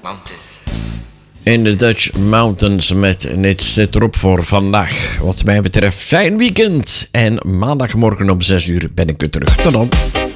Mountains. In de Dutch Mountains met dit zit erop voor vandaag. Wat mij betreft, fijn weekend. En maandagmorgen om 6 uur ben ik weer terug. Tot dan.